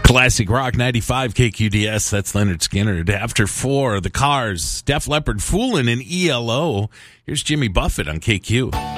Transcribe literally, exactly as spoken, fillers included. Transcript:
Classic Rock ninety-five K Q D S. That's Leonard Skinner. After four, the Cars, Def Leppard, Foolin' and E L O. Here's Jimmy Buffett on K Q.